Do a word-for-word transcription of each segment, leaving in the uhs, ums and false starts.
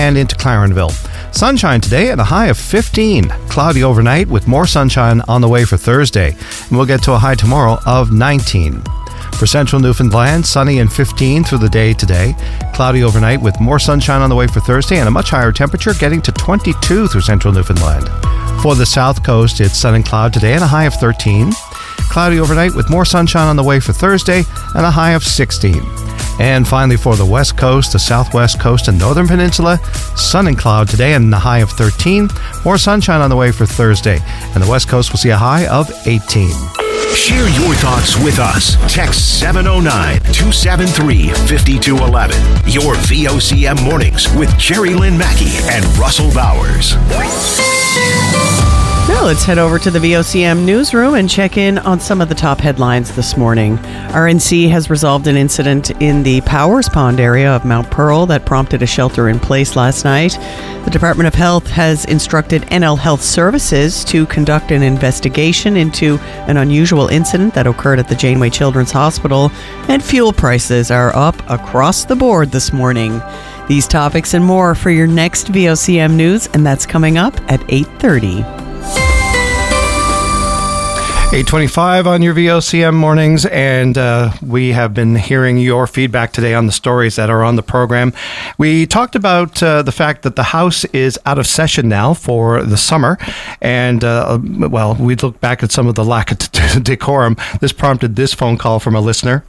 and into Clarenville. Sunshine today at a high of fifteen. Cloudy overnight with more sunshine on the way for Thursday. And we'll get to a high tomorrow of nineteen. For central Newfoundland, sunny and fifteen through the day today. Cloudy overnight with more sunshine on the way for Thursday and a much higher temperature getting to twenty-two through central Newfoundland. For the south coast, it's sun and cloud today and a high of thirteen. Cloudy overnight with more sunshine on the way for Thursday and a high of sixteen. And finally for the west coast, the southwest coast and northern peninsula, sun and cloud today and a high of thirteen. More sunshine on the way for Thursday. And the west coast will see a high of eighteen. Share your thoughts with us. Text seven oh nine, two seven three, five two one one. Your V O C M Mornings with Jerry Lynn Mackey and Russell Bowers. Now let's head over to the V O C M newsroom and check in on some of the top headlines this morning. R N C has resolved an incident in the Powers Pond area of Mount Pearl that prompted a shelter in place last night. The Department of Health has instructed N L Health Services to conduct an investigation into an unusual incident that occurred at the Janeway Children's Hospital, and fuel prices are up across the board this morning. These topics and more for your next V O C M News, and that's coming up at eight thirty. eight twenty-five on your V O C M mornings, and uh, we have been hearing your feedback today on the stories that are on the program. We talked about uh, the fact that the House is out of session now for the summer, and, uh, well, we look back at some of the lack of t- decorum. This prompted this phone call from a listener.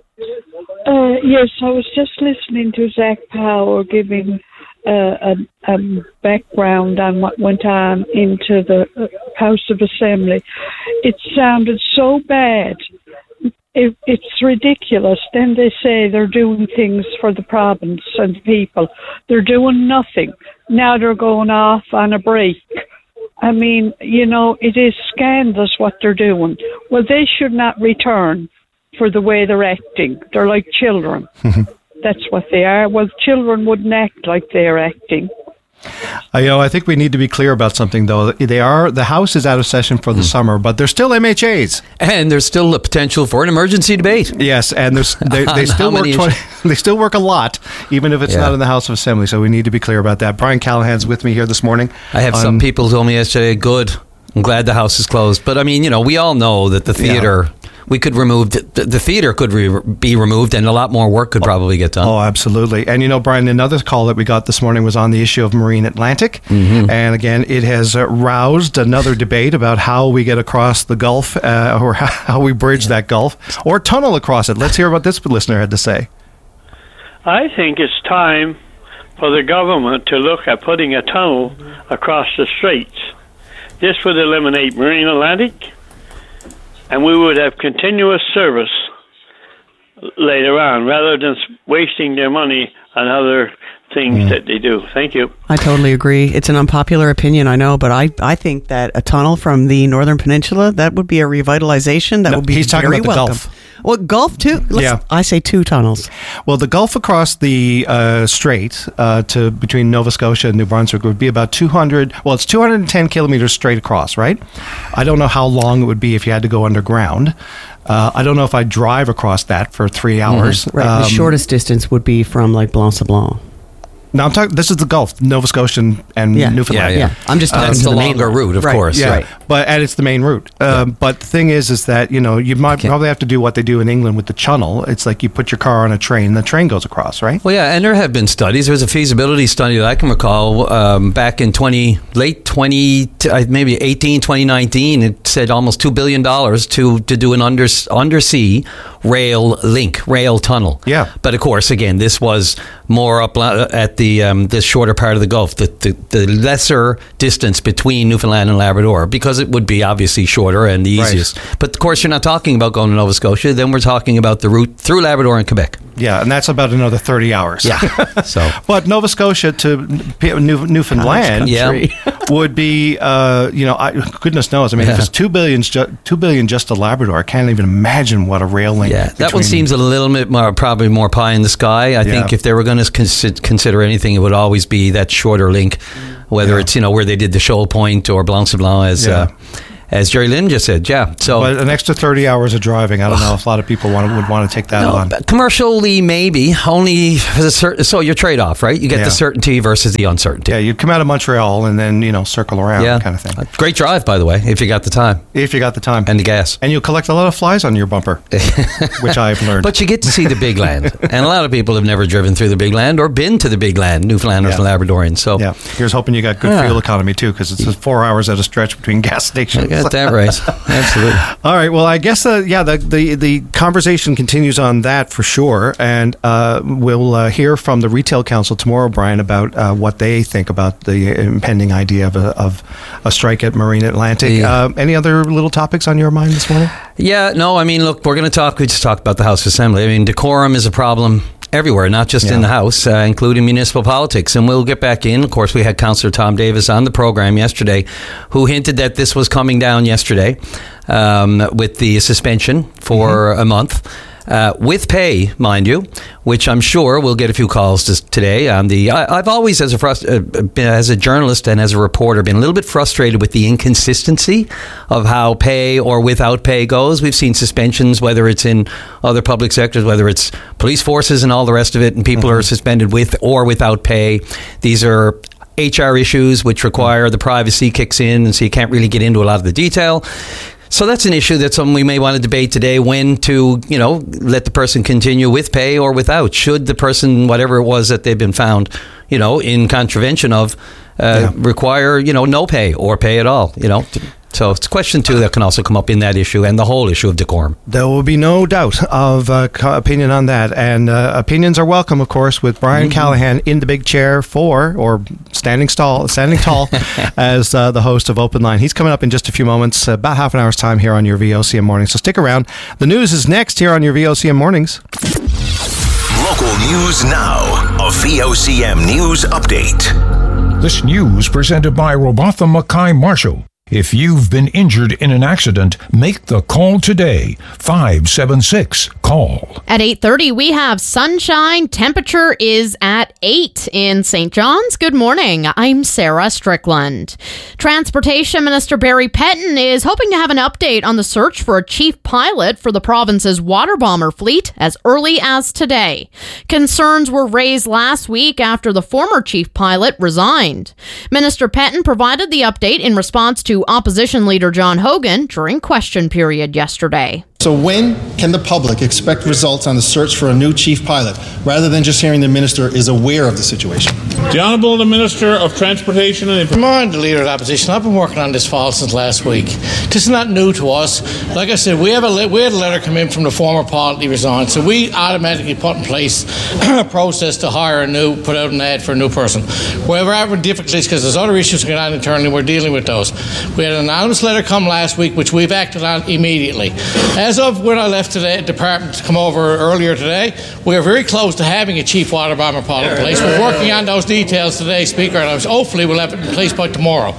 Uh, yes, I was just listening to Zach Power giving Uh, a, a background on what went on into the House of Assembly. It sounded so bad. It, it's ridiculous. Then they say they're doing things for the province and the people. They're doing nothing. Now they're going off on a break. I mean, you know, it is scandalous what they're doing. Well, they should not return for the way they're acting. They're like children. That's what they are. Well, children wouldn't act like they're acting. I, you know, I think we need to be clear about something, though. They are the House is out of session for the mm. summer, but they're still M H As, and there's still a potential for an emergency debate. Yes, and there's they, they still work twenty, they still work a lot, even if it's yeah. not in the House of Assembly. So we need to be clear about that. Brian Callahan's with me here this morning. I have um, some people who told me yesterday, "Good, I'm glad the House is closed." But I mean, you know, we all know that the theater. Yeah. We could remove, the, the theater could re- be removed and a lot more work could probably get done. Oh, absolutely. And you know, Brian, another call that we got this morning was on the issue of Marine Atlantic. Mm-hmm. And again, it has uh, roused another debate about how we get across the Gulf uh, or how we bridge yeah. that Gulf or tunnel across it. Let's hear what this listener had to say. I think it's time for the government to look at putting a tunnel across the straits. This would eliminate Marine Atlantic, and we would have continuous service later on, rather than wasting their money on other things mm. that they do. Thank you. I totally agree. It's an unpopular opinion, I know, but I, I think that a tunnel from the Northern Peninsula, that would be a revitalization. That no, would be he's talking very about the welcome. Gulf. Well, Gulf too? Let's, yeah. I say two tunnels. Well, the Gulf across the uh, strait uh, to between Nova Scotia and New Brunswick would be about two hundred, well, it's two hundred ten kilometers straight across, right? I don't know how long it would be if you had to go underground. Uh, I don't know if I'd drive across that for three hours. Mm-hmm. Right. Um, the shortest distance would be from like Blanc-Sablon. No, I'm talking. This is the Gulf, Nova Scotia and yeah. Newfoundland. Yeah, yeah. I'm just talking That's to the, the longer main route, of right. course. Yeah, right. but and it's the main route. Um, yeah. But the thing is, is that you know you might okay. probably have to do what they do in England with the channel. It's like you put your car on a train, and the train goes across, right? Well, yeah, and there have been studies. There was a feasibility study that I can recall um, back in twenty late twenty maybe eighteen, twenty nineteen. It said almost two billion dollars to to do an under undersea rail link, rail tunnel. Yeah. But of course, again, this was more up at the um, the shorter part of the Gulf, the, the the lesser distance between Newfoundland and Labrador, because it would be obviously shorter and the easiest. Right. But of course, you're not talking about going to Nova Scotia. Then we're talking about the route through Labrador and Quebec. Yeah, and that's about another thirty hours. Yeah. So, but Nova Scotia to New, Newfoundland yeah. would be, uh, you know, I, goodness knows. I mean, yeah. if it's two billion, ju- two billion just to Labrador, I can't even imagine what a rail link. Yeah, that one seems a little bit more, probably more pie in the sky. I yeah. think if they were going to cons- consider anything, it would always be that shorter link, whether yeah. it's you know where they did the Shoal Point or Blanc-Sablon as. Yeah. Uh, as Jerry Lynn just said, yeah. So, but an extra thirty hours of driving, I don't know if a lot of people want to, would want to take that no, on. Commercially, maybe. Only for the cer- so your trade-off, right? You get Yeah. the certainty versus the uncertainty. Yeah, you'd come out of Montreal and then, you know, circle around Yeah. kind of thing. Great drive, by the way, if you got the time. If you got the time. And the gas. And you'll collect a lot of flies on your bumper, which I've learned. But you get to see the big land. And a lot of people have never driven through the big land or been to the big land, Newfoundlanders Yeah. and Labradorians. So, yeah, here's hoping you got good Yeah. fuel economy, too, because it's just four hours at a stretch between gas stations. I got that right. Absolutely. All right. Well, I guess, uh, yeah, the, the, the conversation continues on that for sure. And uh, we'll uh, hear from the Retail Council tomorrow, Brian, about uh, what they think about the impending idea of a, of a strike at Marine Atlantic. Yeah. Uh, any other little topics on your mind this morning? Yeah, no, I mean, look, we're going to talk, we just talked about the House Assembly. I mean, decorum is a problem everywhere, not just Yeah. in the House, uh, including municipal politics. And we'll get back in. Of course, we had Councillor Tom Davis on the program yesterday, who hinted that this was coming down yesterday um, with the suspension for mm-hmm. a month. Uh, with pay, mind you, which I'm sure we'll get a few calls to, today on the. I, I've always, as a frust- uh, as a journalist and as a reporter, been a little bit frustrated with the inconsistency of how pay or without pay goes. We've seen suspensions, whether it's in other public sectors, whether it's police forces and all the rest of it, and people mm-hmm. are suspended with or without pay. These are H R issues which require the privacy kicks in, and so you can't really get into a lot of the detail. So that's an issue that's something we may want to debate today, when to, you know, let the person continue with pay or without. Should the person, whatever it was that they've been found, you know, in contravention of, uh, yeah. require, you know, no pay or pay at all, you know. So it's question two that can also come up in that issue and the whole issue of decorum. There will be no doubt of uh, opinion on that. And uh, opinions are welcome, of course, with Brian mm-hmm. Callahan in the big chair for, or standing stall, standing tall, as uh, the host of Open Line. He's coming up in just a few moments, uh, about half an hour's time here on your V O C M Mornings. So stick around. The news is next here on your V O C M Mornings. Local news now. A V O C M News Update. This news presented by Robatha Mackay Marshall. If you've been injured in an accident, make the call today. five seven six, call. At eight thirty, we have sunshine. Temperature is at eight in Saint John's. Good morning. I'm Sarah Strickland. Transportation Minister Barry Petton is hoping to have an update on the search for a chief pilot for the province's water bomber fleet as early as today. Concerns were raised last week after the former chief pilot resigned. Minister Petton provided the update in response to Opposition Leader John Hogan during question period yesterday. So when can the public expect results on the search for a new chief pilot, rather than just hearing the minister is aware of the situation? The Honourable the Minister of Transportation and Good morning, the Leader of the Opposition. I've been working on this file since last week. This is not new to us. Like I said, we have a we had a letter come in from the former pilot, he resigned, so we automatically put in place a process to hire a new, put out an ad for a new person. Wherever we're having difficulties, because there's other issues going on internally, we're dealing with those. We had an anonymous letter come last week, which we've acted on immediately. As of when I left the department to come over earlier today, we are very close to having a chief water bomber pilot in place. We're working on those details today, Speaker, and hopefully we'll have it in place by tomorrow.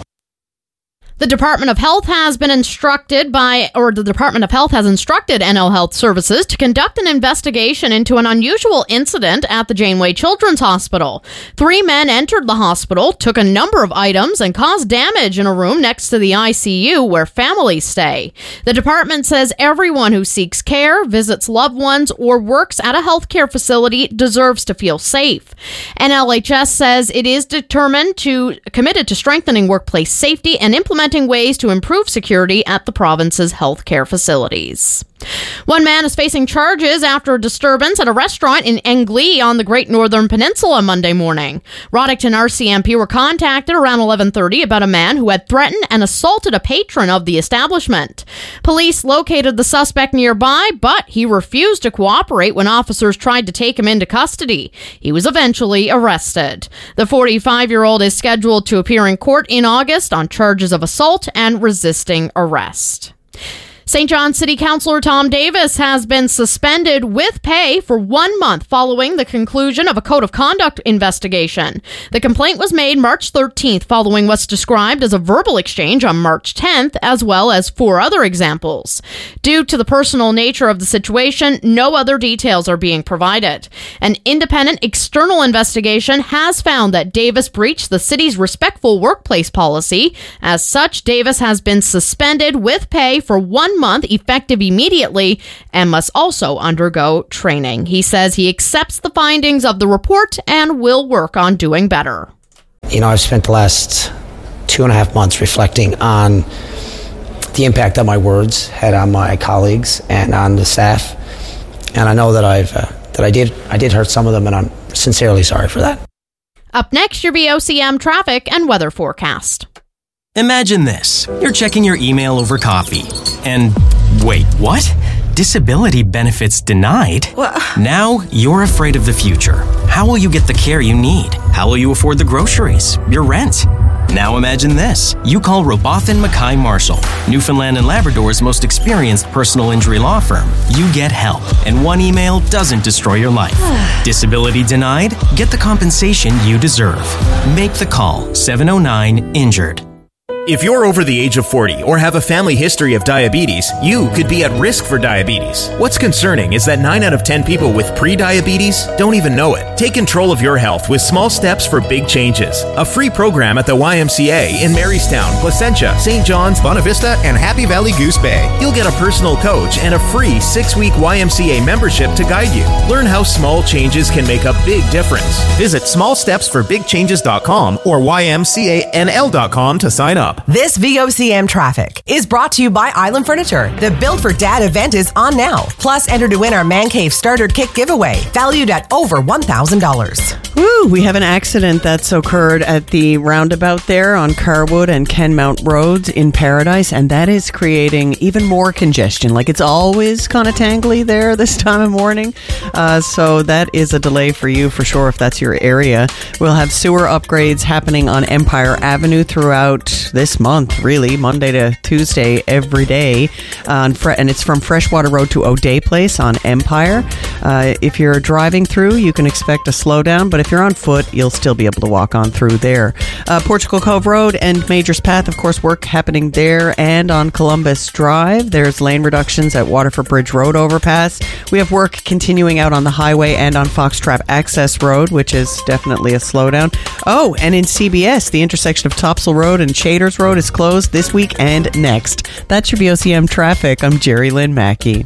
The Department of Health has been instructed by, or the Department of Health has instructed N L Health Services to conduct an investigation into an unusual incident at the Janeway Children's Hospital. Three men entered the hospital, took a number of items, and caused damage in a room next to the I C U where families stay. The department says everyone who seeks care, visits loved ones, or works at a healthcare facility deserves to feel safe. N L H S says it is determined to committed to strengthening workplace safety and implementing ways to improve security at the province's healthcare facilities. One man is facing charges after a disturbance at a restaurant in Englee on the Great Northern Peninsula Monday morning. Roddickton R C M P were contacted around eleven thirty about a man who had threatened and assaulted a patron of the establishment. Police located the suspect nearby, but he refused to cooperate when officers tried to take him into custody. He was eventually arrested. The forty-five-year-old is scheduled to appear in court in August on charges of assault and resisting arrest. Saint John City Councilor Tom Davis has been suspended with pay for one month following the conclusion of a code of conduct investigation. The complaint was made March thirteenth following what's described as a verbal exchange on March tenth, as well as four other examples. Due to the personal nature of the situation, no other details are being provided. An independent external investigation has found that Davis breached the city's respectful workplace policy. As such, Davis has been suspended with pay for one month effective immediately and must also undergo training. He says he accepts the findings of the report and will work on doing better. You know, I've spent the last two and a half months reflecting on the impact that my words had on my colleagues and on the staff, and I know that I've uh, that I did I did hurt some of them, and I'm sincerely sorry for that. Up next, your V O C M traffic and weather forecast. Imagine this. You're checking your email over coffee. And wait, what? Disability benefits denied? What? Now you're afraid of the future. How will you get the care you need? How will you afford the groceries, your rent? Now imagine this. You call Robotham Mackay Marshall, Newfoundland and Labrador's most experienced personal injury law firm. You get help, and one email doesn't destroy your life. Disability denied? Get the compensation you deserve. Make the call, seven oh nine injured. If you're over the age of forty or have a family history of diabetes, you could be at risk for diabetes. What's concerning is that nine out of ten people with pre-diabetes don't even know it. Take control of your health with Small Steps for Big Changes, a free program at the Y M C A in Marystown, Placentia, Saint John's, Bonavista, Vista, and Happy Valley Goose Bay. You'll get a personal coach and a free six-week Y M C A membership to guide you. Learn how small changes can make a big difference. Visit small steps for big changes dot com or Y M C A N L dot com to sign up. This V O C M traffic is brought to you by Island Furniture. The Build for Dad event is on now. Plus, enter to win our Man Cave Starter Kit giveaway, valued at over one thousand dollars. Woo! We have an accident that's occurred at the roundabout there on Carwood and Kenmount Roads in Paradise, and that is creating even more congestion. Like, it's always kind of tangly there this time of morning. Uh, so that is a delay for you for sure if that's your area. We'll have sewer upgrades happening on Empire Avenue throughout this month, really, Monday to Tuesday, every day. Uh, on Fre- and it's from Freshwater Road to O'Day Place on Empire. Uh, if you're driving through, you can expect a slowdown, but if you're on foot, you'll still be able to walk on through there. Uh, Portugal Cove Road and Majors Path, of course, work happening there and on Columbus Drive. There's lane reductions at Waterford Bridge Road overpass. We have work continuing out on the highway and on Foxtrap Access Road, which is definitely a slowdown. Oh, and in C B S, the intersection of Topsail Road and Shaders Road is closed this week and next. That's your V O C M traffic. I'm Jerry Lynn Mackey.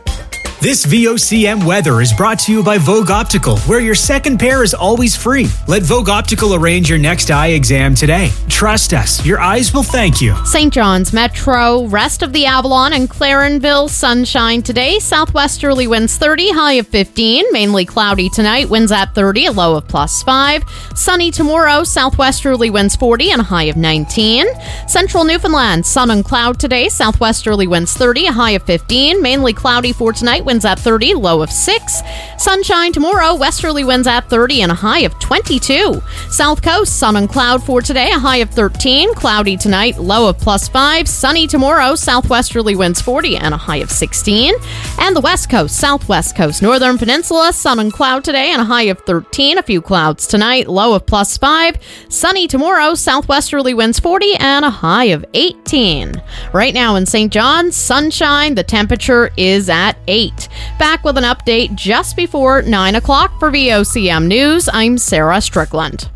This V O C M weather is brought to you by Vogue Optical, where your second pair is always free. Let Vogue Optical arrange your next eye exam today. Trust us, your eyes will thank you. Saint John's Metro, rest of the Avalon and Clarenville, sunshine today. Southwesterly winds thirty, high of fifteen. Mainly cloudy tonight, winds at thirty, a low of plus five. Sunny tomorrow, southwesterly winds forty and a high of nineteen. Central Newfoundland, sun and cloud today. Southwesterly winds thirty, a high of fifteen. Mainly cloudy for tonight, winds at thirty, low of six. Sunshine tomorrow, westerly winds at thirty and a high of twenty-two. South Coast, sun and cloud for today, a high of thirteen. Cloudy tonight, low of plus five. Sunny tomorrow, southwesterly winds forty and a high of sixteen. And the West Coast, Southwest Coast, Northern Peninsula, sun and cloud today and a high of thirteen. A few clouds tonight, low of plus five. Sunny tomorrow, southwesterly winds forty and a high of eighteen. Right now in Saint John's, sunshine, the temperature is at eight. Back with an update just before nine o'clock for V O C M News. I'm Sarah Strickland.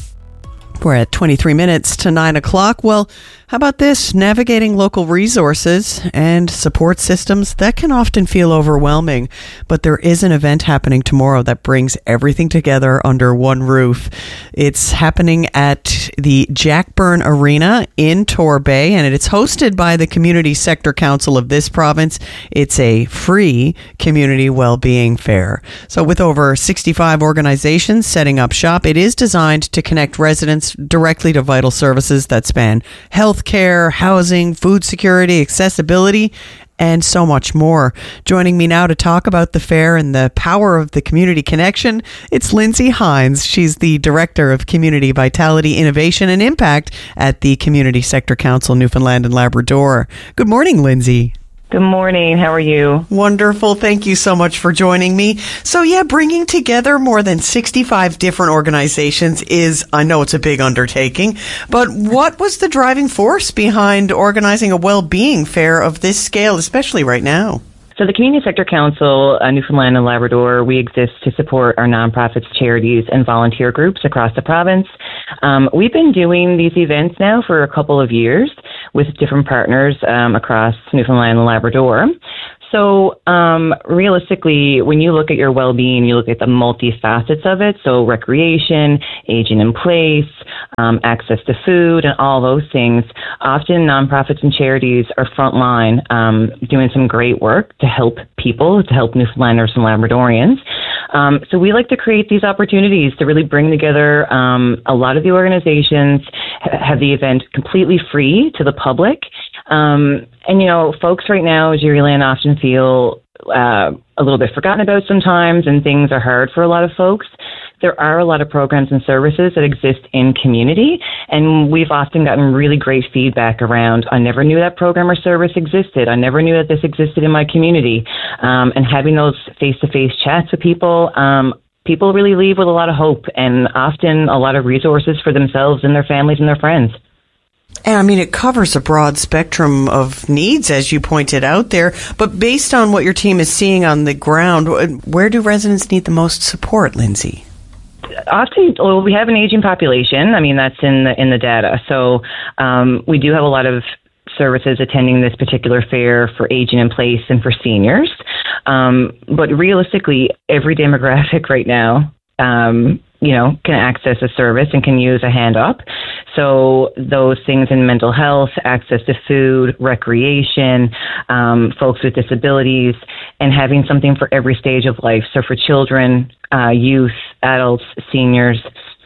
We're at twenty-three minutes to nine o'clock. Well, how about this? Navigating local resources and support systems, that can often feel overwhelming, but there is an event happening tomorrow that brings everything together under one roof. It's happening at the Jack Byrne Arena in Torbay, and it's hosted by the Community Sector Council of this province. It's a free community well-being fair. So with over sixty-five organizations setting up shop, it is designed to connect residents directly to vital services that span health care, housing, food security, accessibility, and so much more. Joining me now to talk about the fair and the power of the community connection, it's Lindsay Hines. She's the Director of Community Vitality, Innovation and Impact at the Community Sector Council, Newfoundland and Labrador. Good morning, Lindsay. Good morning. How are you? Wonderful. Thank you so much for joining me. So, yeah, bringing together more than sixty-five different organizations is, I know it's a big undertaking, but what was the driving force behind organizing a well-being fair of this scale, especially right now? So the Community Sector Council, uh, Newfoundland and Labrador, we exist to support our nonprofits, charities, and volunteer groups across the province. Um, we've been doing these events now for a couple of years with different partners um, across Newfoundland and Labrador. So um, realistically, when you look at your well-being, you look at the multi-facets of it. So recreation, aging in place, um, access to food, and all those things. Often nonprofits and charities are frontline um, doing some great work to help people, to help Newfoundlanders and Labradorians. Um, so we like to create these opportunities to really bring together um, a lot of the organizations, have the event completely free to the public. Um, and, you know, folks right now, Jerryland, often feel uh, a little bit forgotten about sometimes, and things are hard for a lot of folks. There are a lot of programs and services that exist in community, and we've often gotten really great feedback around, I never knew that program or service existed. I never knew that this existed in my community. Um, and having those face-to-face chats with people, um, people really leave with a lot of hope and often a lot of resources for themselves and their families and their friends. And I mean, it covers a broad spectrum of needs, as you pointed out there. But based on what your team is seeing on the ground, where do residents need the most support, Lindsay? Often, well, we have an aging population. I mean, that's in the in the data. So um, we do have a lot of services attending this particular fair for aging in place and for seniors. Um, but realistically, every demographic right now, um, you know, can access a service and can use a hand up. So those things in mental health, access to food, recreation, um, folks with disabilities, and having something for every stage of life. So for children, uh, youth, adults, seniors,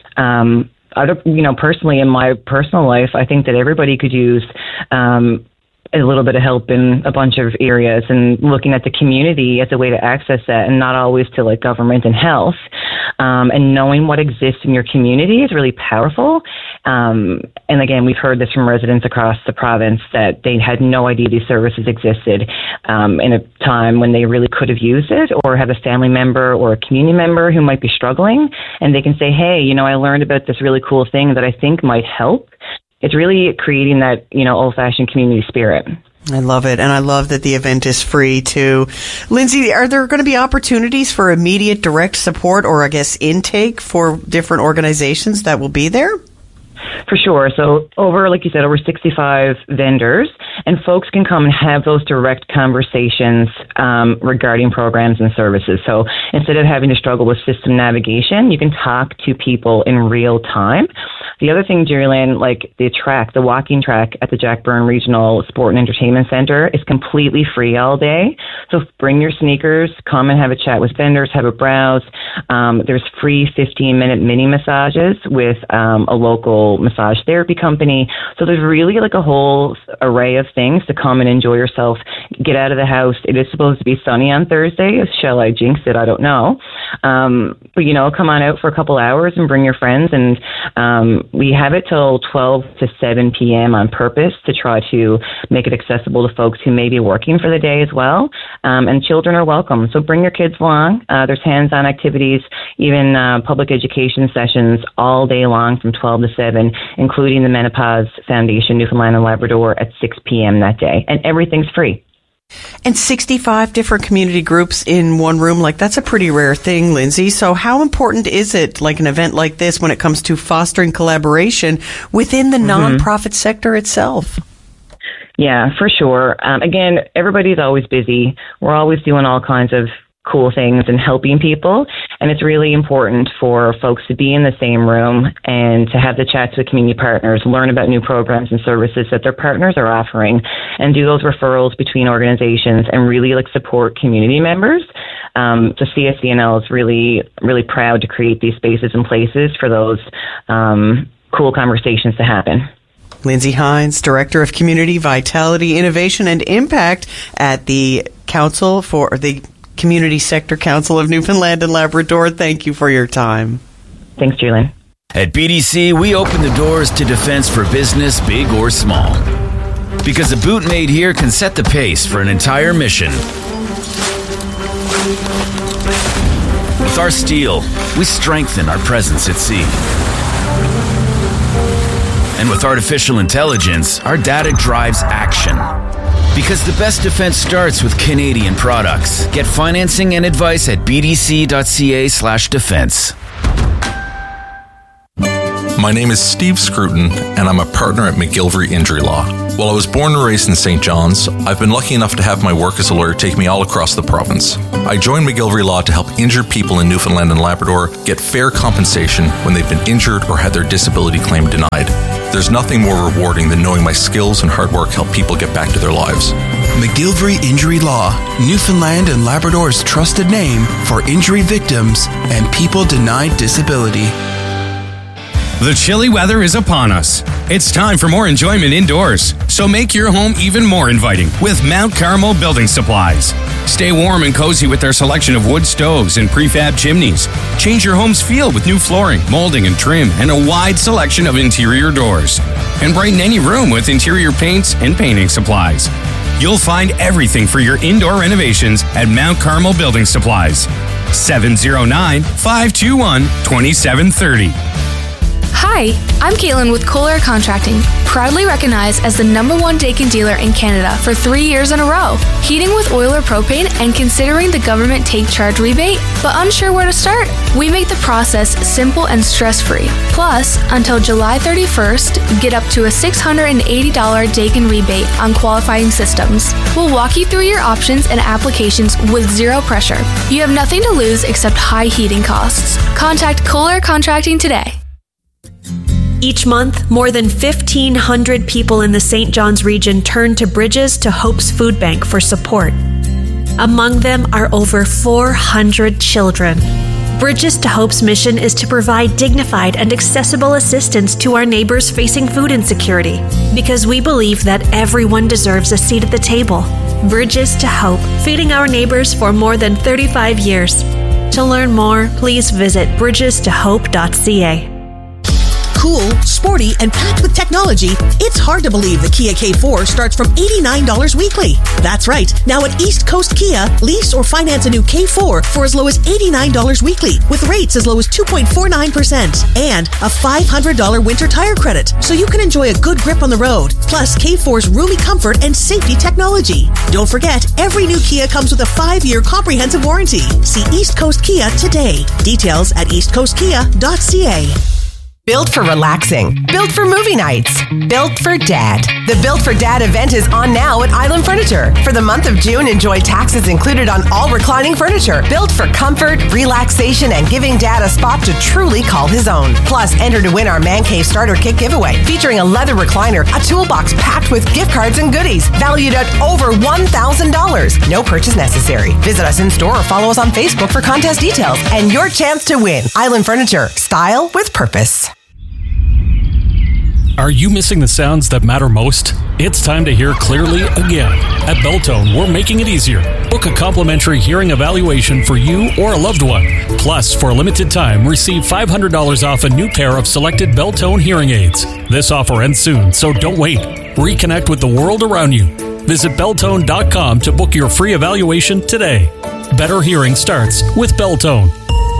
um, other, you know, personally in my personal life, I think that everybody could use um, a little bit of help in a bunch of areas, and looking at the community as a way to access that, and not always to like government and health. Um, and knowing what exists in your community is really powerful. Um, and again, we've heard this from residents across the province that they had no idea these services existed um, in a time when they really could have used it, or have a family member or a community member who might be struggling, and they can say, hey, you know, I learned about this really cool thing that I think might help. It's really creating that, you know, old-fashioned community spirit. I love it. And I love that the event is free, too. Lindsay, are there going to be opportunities for immediate direct support, or I guess intake for different organizations that will be there? For sure. So over, like you said, over sixty-five vendors, and folks can come and have those direct conversations um, regarding programs and services. So instead of having to struggle with system navigation, you can talk to people in real time. The other thing, Jerryland, like the track, the walking track at the Jack Byrne Regional Sport and Entertainment Center is completely free all day. So bring your sneakers, come and have a chat with vendors, have a browse. Um, there's free fifteen-minute mini massages with um, a local massage therapy company. So there's really like a whole array of things to come and enjoy yourself, get out of the house. It is supposed to be sunny on Thursday. Shall I jinx it? I don't know. Um, but, you know, come on out for a couple hours and bring your friends. And um, we have it till twelve to seven p.m. on purpose to try to make it accessible to folks who may be working for the day as well. Um, and children are welcome. So bring your kids along. Uh, there's hands-on activities, even uh, public education sessions all day long from twelve to seven, including the Menopause Foundation, Newfoundland and Labrador, at six p.m. that day. And everything's free. And sixty-five different community groups in one room, like that's a pretty rare thing, Lindsay. So how important is it, like an event like this, when it comes to fostering collaboration within the mm-hmm. nonprofit sector itself? Yeah, for sure. Um, again, everybody's always busy. We're always doing all kinds of cool things and helping people. And it's really important for folks to be in the same room and to have the chats with community partners, learn about new programs and services that their partners are offering, and do those referrals between organizations and really like support community members. Um, so C S C N L is really, really proud to create these spaces and places for those um, cool conversations to happen. Lindsay Hines, Director of Community Vitality, Innovation and Impact at the Council for the Community Sector Council of Newfoundland and Labrador. Thank you for your time. Thanks, Julian. At B D C, we open the doors to defense for business, big or small. Because a boot made here can set the pace for an entire mission. With our steel, we strengthen our presence at sea. And with artificial intelligence, our data drives action. Because the best defense starts with Canadian products. Get financing and advice at bdc.ca slash defense. My name is Steve Scruton, and I'm a partner at McGilvery Injury Law. While I was born and raised in Saint John's, I've been lucky enough to have my work as a lawyer take me all across the province. I joined McGilvery Law to help injured people in Newfoundland and Labrador get fair compensation when they've been injured or had their disability claim denied. There's nothing more rewarding than knowing my skills and hard work help people get back to their lives. McGilvery Injury Law, Newfoundland and Labrador's trusted name for injury victims and people denied disability. The chilly weather is upon us. It's time for more enjoyment indoors, so make your home even more inviting with Mount Carmel Building Supplies. Stay warm and cozy with their selection of wood stoves and prefab chimneys. Change your home's feel with new flooring, molding and trim, and a wide selection of interior doors. And brighten any room with interior paints and painting supplies. You'll find everything for your indoor renovations at Mount Carmel Building Supplies. seven oh nine, five two one, two seven three oh. Hi, I'm Caitlin with Kohler Contracting, proudly recognized as the number one Daikin dealer in Canada for three years in a row. Heating with oil or propane and considering the government take charge rebate, but unsure where to start? We make the process simple and stress-free. Plus, until July thirty-first, get up to a six hundred eighty dollars Daikin rebate on qualifying systems. We'll walk you through your options and applications with zero pressure. You have nothing to lose except high heating costs. Contact Kohler Contracting today. Each month, more than fifteen hundred people in the Saint John's region turn to Bridges to Hope's Food Bank for support. Among them are over four hundred children. Bridges to Hope's mission is to provide dignified and accessible assistance to our neighbors facing food insecurity, because we believe that everyone deserves a seat at the table. Bridges to Hope, feeding our neighbors for more than thirty-five years. To learn more, please visit bridges to hope dot c a. Cool, sporty, and packed with technology, it's hard to believe the Kia K four starts from eighty-nine dollars weekly. That's right. Now at East Coast Kia, lease or finance a new K four for as low as eighty-nine dollars weekly, with rates as low as two point four nine percent and a five hundred dollars winter tire credit, so you can enjoy a good grip on the road. Plus K four's roomy comfort and safety technology. Don't forget, every new Kia comes with a five-year comprehensive warranty. See East Coast Kia today. Details at east coast kia dot c a. Built for relaxing. Built for movie nights. Built for Dad. The Built for Dad event is on now at Island Furniture. For the month of June, enjoy taxes included on all reclining furniture. Built for comfort, relaxation, and giving Dad a spot to truly call his own. Plus, enter to win our Man Cave Starter Kit giveaway, featuring a leather recliner, a toolbox packed with gift cards and goodies, valued at over one thousand dollars. No purchase necessary. Visit us in store or follow us on Facebook for contest details and your chance to win. Island Furniture. Style with purpose. Are you missing the sounds that matter most? It's time to hear clearly again. At Beltone, we're making it easier. Book a complimentary hearing evaluation for you or a loved one. Plus, for a limited time, receive five hundred dollars off a new pair of selected Beltone hearing aids. This offer ends soon, so don't wait. Reconnect with the world around you. Visit Beltone dot com to book your free evaluation today. Better hearing starts with Beltone.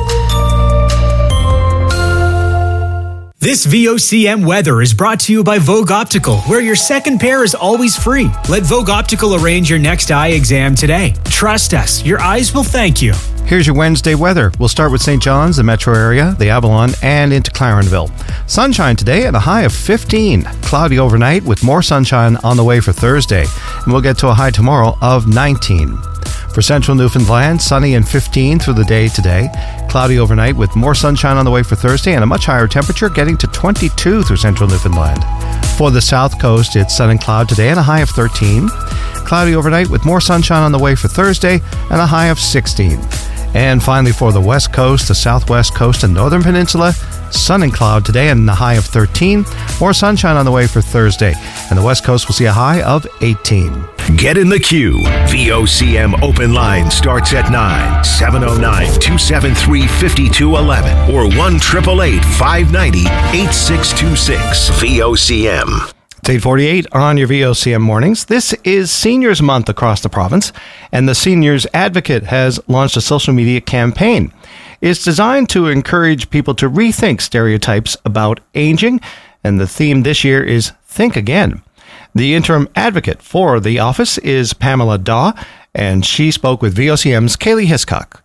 This V O C M weather is brought to you by Vogue Optical, where your second pair is always free. Let Vogue Optical arrange your next eye exam today. Trust us, your eyes will thank you. Here's your Wednesday weather. We'll start with Saint John's, the metro area, the Avalon, and into Clarenville. Sunshine today at a high of fifteen. Cloudy overnight with more sunshine on the way for Thursday. And we'll get to a high tomorrow of nineteen. For central Newfoundland, sunny and fifteen through the day today. Cloudy overnight with more sunshine on the way for Thursday and a much higher temperature getting to twenty-two through central Newfoundland. For the south coast, it's sun and cloud today and a high of thirteen. Cloudy overnight with more sunshine on the way for Thursday and a high of sixteen. And finally for the west coast, the southwest coast and northern peninsula, sun and cloud today and a high of thirteen. More sunshine on the way for Thursday. And the west coast will see a high of eighteen. Get in the queue. V O C M open line starts at nine. seven oh nine, two seven three, five two one one or one eight eight eight, five nine zero, eight six two six. V O C M. It's eight forty-eight on your V O C M mornings. This is Seniors Month across the province, and the Seniors Advocate has launched a social media campaign. It's designed to encourage people to rethink stereotypes about aging, and the theme this year is Think Again. The interim advocate for the office is Pamela Daw, and she spoke with V O C M's Kaylee Hiscock.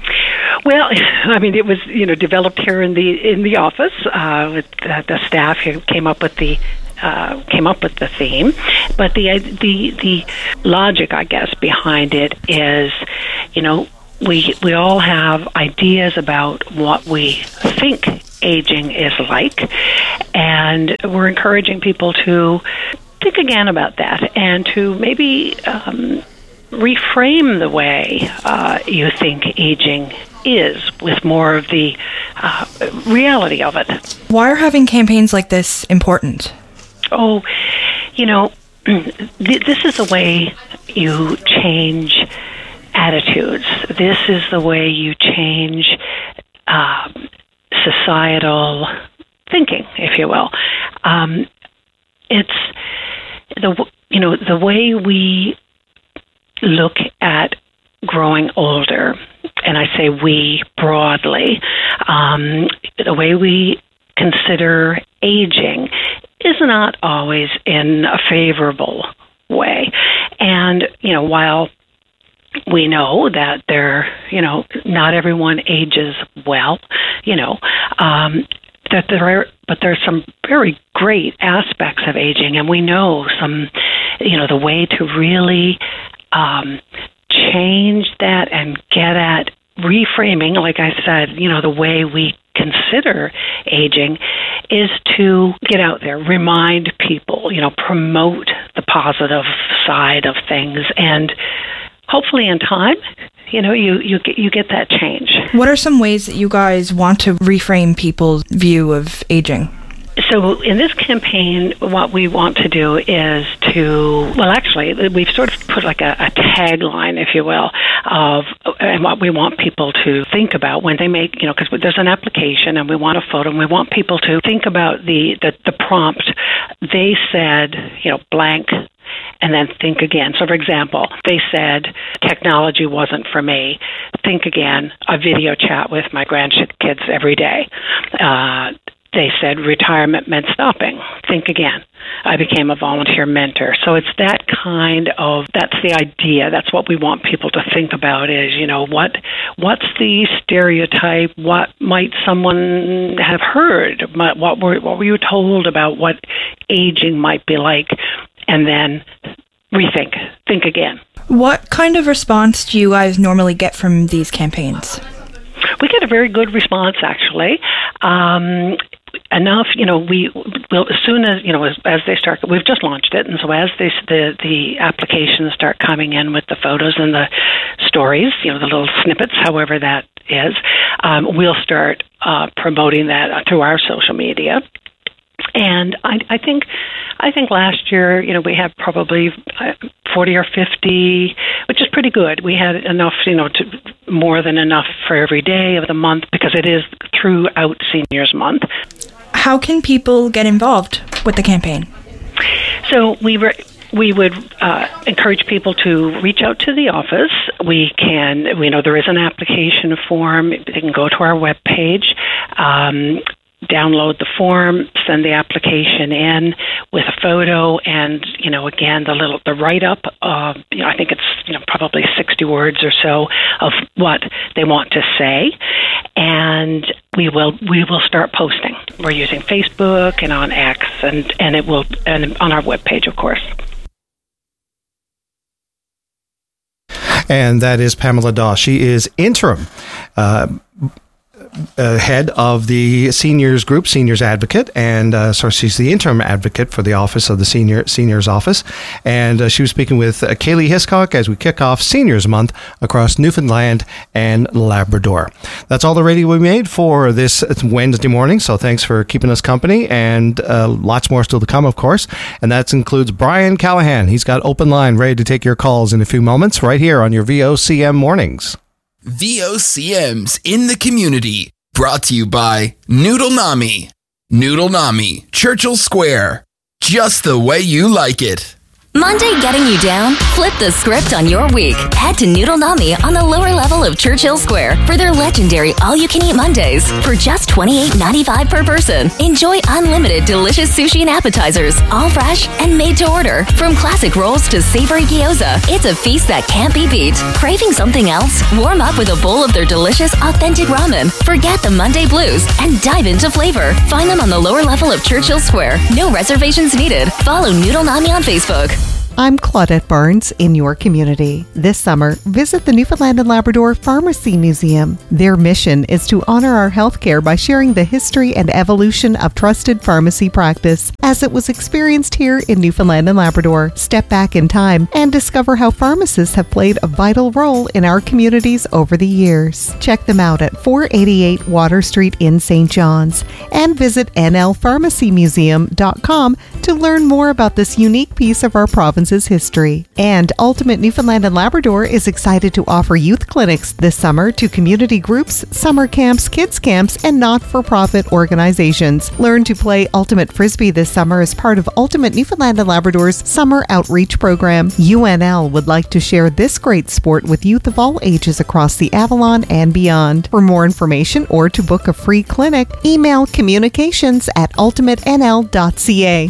Well, I mean, it was, you know, developed here in the in the office. Uh, with uh, the staff who came up with the uh, came up with the theme, but the the the logic, I guess, behind it is, you know, we we all have ideas about what we think aging is like, and we're encouraging people to think again about that and to maybe um, reframe the way uh, you think aging is with more of the uh, reality of it. Why are having campaigns like this important? Oh, you know, th- this is the way you change attitudes. This is the way you change uh, societal thinking, if you will. Um, it's the you know the way we look at growing older, and I say we broadly, um, the way we consider aging is not always in a favorable way. And, you know, while we know that there, you know, not everyone ages well, you know, um, that there are, but there's some very great aspects of aging, and we know some, you know, the way to really um, change that and get at reframing, like I said, you know, the way we consider aging is to get out there, remind people, you know, promote the positive side of things, and hopefully in time, you know, you, you get you get that change. What are some ways that you guys want to reframe people's view of aging? So in this campaign, what we want to do is to, well, actually, we've sort of put like a, a tagline, if you will, of and what we want people to think about when they make, you know, because there's an application and we want a photo and we want people to think about the, the, the prompt. They said, you know, blank, and then think again. So, for example, they said, technology wasn't for me. Think again, a video chat with my grandkids every day. Uh, they said retirement meant stopping. Think again. I became a volunteer mentor. So it's that kind of, that's the idea. That's what we want people to think about is, you know, what what's the stereotype? What might someone have heard? What were, what were you told about what aging might be like? And then rethink, think again. What kind of response do you guys normally get from these campaigns? We get a very good response, actually. Um, enough, you know, we will, as soon as, you know, as, as they start, we've just launched it, and so as they, the, the applications start coming in with the photos and the stories, you know, the little snippets, however that is, um, we'll start uh, promoting that through our social media. And I, I think, I think last year, you know, we had probably forty or fifty, which is pretty good. We had enough, you know, to more than enough for every day of the month because it is throughout Seniors Month. How can people get involved with the campaign? So we were. We would uh, encourage people to reach out to the office. We can, we know there is an application form. They can go to our webpage. Um, download the form, send the application in with a photo, and, you know, again, the little, the write-up, uh, you know, I think it's, you know, probably sixty words or so of what they want to say, and we will, we will start posting. We're using Facebook and on X, and, and it will, and on our webpage, of course. And that is Pamela Daw. She is interim uh, Uh, head of the seniors group, Seniors Advocate, and uh, so she's the interim advocate for the office of the senior seniors office. And uh, she was speaking with uh, Kaylee Hiscock as we kick off Seniors Month across Newfoundland and Labrador. That's all the radio we made for this Wednesday morning. So thanks for keeping us company, and uh, lots more still to come, of course. And that includes Brian Callahan. He's got open line ready to take your calls in a few moments, right here on your V O C M mornings. V O C M's in the community, brought to you by Noodle Nami. Noodle Nami, Churchill Square. just the way you like it. Monday getting you down? Flip the script on your week. Head to Noodle Nami on the lower level of Churchill Square for their legendary all-you-can-eat Mondays for just twenty-eight ninety-five per person. Enjoy unlimited delicious sushi and appetizers, all fresh and made to order. From classic rolls to savory gyoza, it's a feast that can't be beat. Craving something else? Warm up with a bowl of their delicious, authentic ramen. Forget the Monday blues and dive into flavor. Find them on the lower level of Churchill Square. No reservations needed. Follow Noodle Nami on Facebook. I'm Claudette Barnes in your community. This summer, visit the Newfoundland and Labrador Pharmacy Museum. Their mission is to honor our healthcare by sharing the history and evolution of trusted pharmacy practice as it was experienced here in Newfoundland and Labrador. Step back in time and discover how pharmacists have played a vital role in our communities over the years. Check them out at four eighty-eight Water Street in Saint John's and visit N L pharmacy museum dot com to learn more about this unique piece of our province's history. And Ultimate Newfoundland and Labrador is excited to offer youth clinics this summer to community groups, summer camps, kids camps, and not-for-profit organizations. Learn to play Ultimate Frisbee this summer as part of Ultimate Newfoundland and Labrador's Summer Outreach Program. U N L would like to share this great sport with youth of all ages across the Avalon and beyond. For more information or to book a free clinic, email communications at ultimate n l dot c a.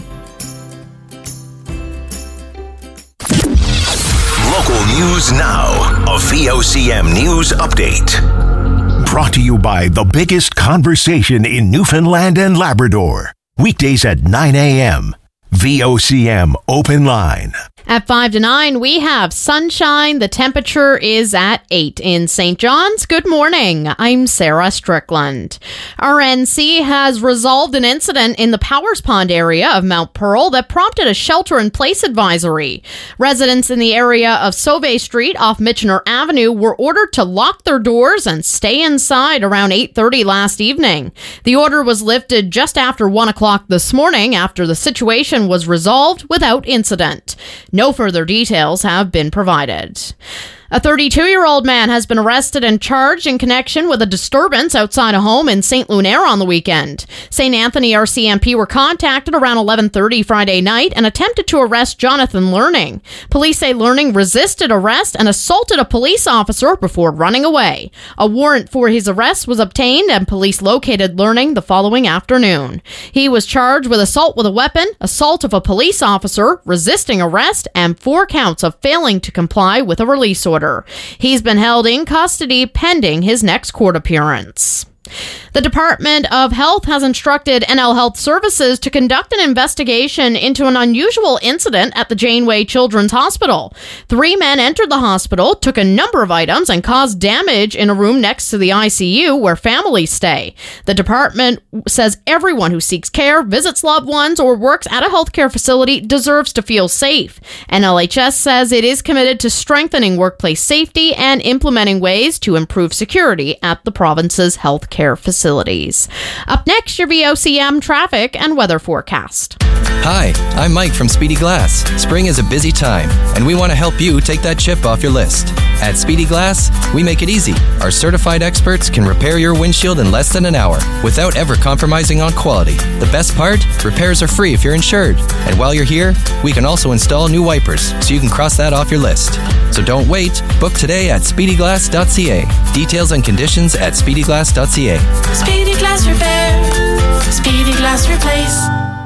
Local news now. A V O C M News Update. Brought to you by the biggest conversation in Newfoundland and Labrador. Weekdays at nine a.m. V O C M Open Line. At five to nine, we have sunshine. The temperature is at eight in Saint John's. Good morning. I'm Sarah Strickland. R N C has resolved an incident in the Powers Pond area of Mount Pearl that prompted a shelter-in-place advisory. Residents in the area of Sauve Street off Michener Avenue were ordered to lock their doors and stay inside around eight thirty last evening. The order was lifted just after one o'clock this morning after the situation was resolved without incident. No further details have been provided. A thirty-two-year-old man has been arrested and charged in connection with a disturbance outside a home in Saint Lunaire on the weekend. Saint Anthony R C M P were contacted around eleven thirty Friday night and attempted to arrest Jonathan Learning. Police say Learning resisted arrest and assaulted a police officer before running away. A warrant for his arrest was obtained and police located Learning the following afternoon. He was charged with assault with a weapon, assault of a police officer, resisting arrest, and four counts of failing to comply with a release order. He's been held in custody pending his next court appearance. The Department of Health has instructed N L Health Services to conduct an investigation into an unusual incident at the Janeway Children's Hospital. Three men entered the hospital, took a number of items, and caused damage in a room next to the I C U where families stay. The department says everyone who seeks care, visits loved ones, or works at a healthcare facility deserves to feel safe. N L H S says it is committed to strengthening workplace safety and implementing ways to improve security at the province's healthcare facilities. Up next, your V O C M traffic and weather forecast. Hi, I'm Mike from Speedy Glass. Spring is a busy time, and we want to help you take that chip off your list. At Speedy Glass, we make it easy. Our certified experts can repair your windshield in less than an hour without ever compromising on quality. The best part? Repairs are free if you're insured. And while you're here, we can also install new wipers so you can cross that off your list. So don't wait. Book today at speedy glass dot c a. Details and conditions at speedy glass dot c a. Speedy Glass Repair. Speedy Glass Replace.